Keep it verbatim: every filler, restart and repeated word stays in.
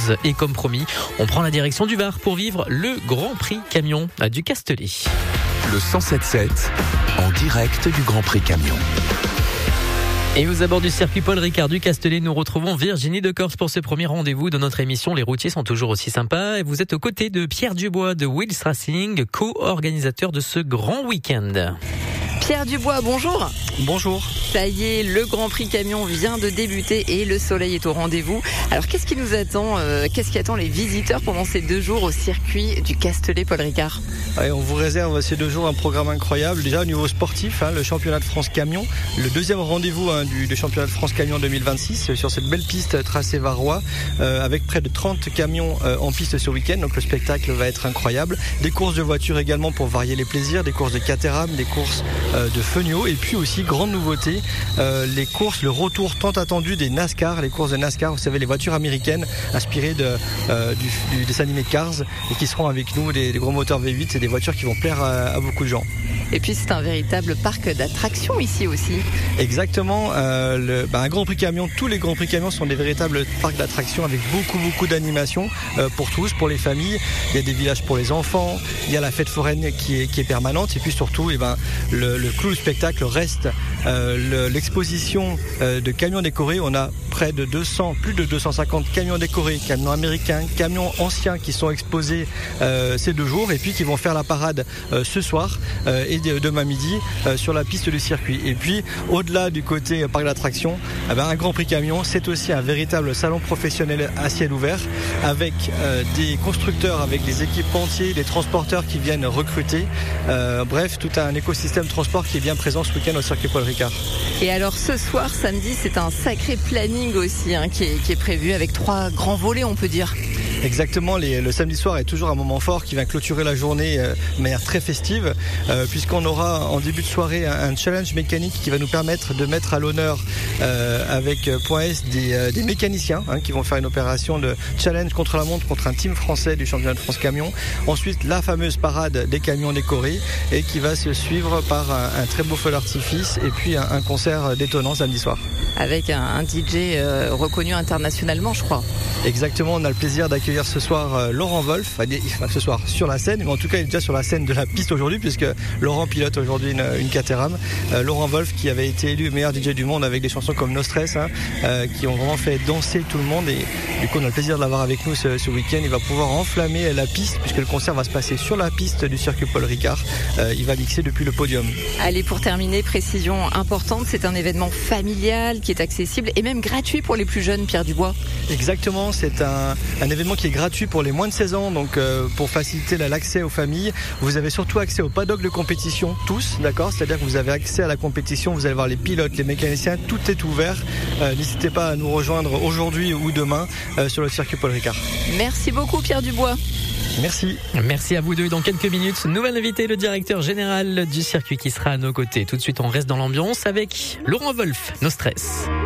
onze. Et comme promis, on prend la direction du Var pour vivre le Grand Prix Camion du Castellet. Le cent sept sept, en direct du Grand Prix Camion. Et aux abords du circuit Paul Ricard du Castellet, nous retrouvons Virginie de Corse pour ce premier rendez-vous de notre émission. Les routiers sont toujours aussi sympas. Et vous êtes aux côtés de Pierre Dubois de Wheels Racing, co-organisateur de ce grand week-end. Pierre Dubois, bonjour. Bonjour. Ça y est, le Grand Prix Camion vient de débuter et le soleil est au rendez-vous. Alors qu'est-ce qui nous attend euh, Qu'est-ce qui attend les visiteurs pendant ces deux jours au circuit du Castellet Paul Ricard? Ouais, on vous réserve ces deux jours un programme incroyable. Déjà au niveau sportif, hein, le championnat de France Camion, le deuxième rendez-vous hein, du, du championnat de France Camion deux mille vingt-six sur cette belle piste tracée varois euh, avec près de trente camions euh, en piste ce week-end. Donc le spectacle va être incroyable. Des courses de voitures également pour varier les plaisirs, des courses de Caterham, des courses euh, de Fenio et puis aussi grande nouveauté, euh, les courses, le retour tant attendu des NASCAR, les courses de NASCAR, vous savez les voitures américaines inspirées de, euh, du, du dessin animé Cars et qui seront avec nous, des, des gros moteurs V huit, c'est des voitures qui vont plaire à, à beaucoup de gens. Et puis c'est un véritable parc d'attractions ici aussi. Exactement, euh, le, bah, un Grand Prix Camion, tous les Grands Prix Camions sont des véritables parcs d'attractions avec beaucoup beaucoup d'animations euh, pour tous, pour les familles. Il y a des villages pour les enfants, il y a la fête foraine qui est, qui est permanente et puis surtout eh ben, le, le clou du spectacle reste euh, le, l'exposition euh, de camions décorés. On a près de deux cents, plus de deux cent cinquante camions décorés, camions américains, camions anciens qui sont exposés euh, ces deux jours et puis qui vont faire la parade euh, ce soir euh, et demain midi euh, sur la piste du circuit. Et puis au-delà du côté parc d'attractions, eh ben, un Grand Prix Camion, c'est aussi un véritable salon professionnel à ciel ouvert avec euh, des constructeurs, avec des équipementiers, des transporteurs qui viennent recruter. Euh, bref, tout un écosystème transport qui est bien présent ce week-end au circuit Paul Ricard. Et alors ce soir, samedi, c'est un sacré planning aussi hein, qui, est, qui est prévu avec trois grands volets, on peut dire. Exactement, les, le samedi soir est toujours un moment fort qui vient clôturer la journée euh, de manière très festive euh, puisqu'on aura en début de soirée un, un challenge mécanique qui va nous permettre de mettre à l'honneur euh, avec Point S des, euh, des mécaniciens hein, qui vont faire une opération de challenge contre la montre contre un team français du championnat de France Camion. Ensuite la fameuse parade des camions décorés et qui va se suivre par un, un très beau feu d'artifice et puis un, un concert détonnant samedi soir. Avec un, un D J euh, reconnu internationalement je crois. Exactement, on a le plaisir d'accueillir ce soir euh, Laurent Wolf, enfin, ce soir sur la scène, mais en tout cas il est déjà sur la scène de la piste aujourd'hui puisque Laurent pilote aujourd'hui une, une Caterham. Euh, Laurent Wolf qui avait été élu meilleur D J du monde avec des chansons comme No Stress hein, euh, qui ont vraiment fait danser tout le monde et du coup on a le plaisir de l'avoir avec nous ce, ce week-end. Il va pouvoir enflammer la piste puisque le concert va se passer sur la piste du circuit Paul Ricard. Euh, il va mixer depuis le podium. Allez, pour terminer, précision importante, c'est un événement familial qui est accessible et même gratuit pour les plus jeunes, Pierre Dubois. Exactement, c'est un, un événement qui est gratuit pour les moins de seize ans, donc euh, pour faciliter l'accès aux familles. Vous avez surtout accès au paddock de compétition, tous, d'accord ? C'est-à-dire que vous avez accès à la compétition, vous allez voir les pilotes, les mécaniciens, tout est ouvert. Euh, n'hésitez pas à nous rejoindre aujourd'hui ou demain euh, sur le circuit Paul Ricard. Merci beaucoup Pierre Dubois. Merci. Merci à vous deux. Dans quelques minutes, nouvelle invité, le directeur général du circuit qui sera à nos côtés. Tout de suite, on reste dans l'ambiance avec Laurent Wolf, No Stress.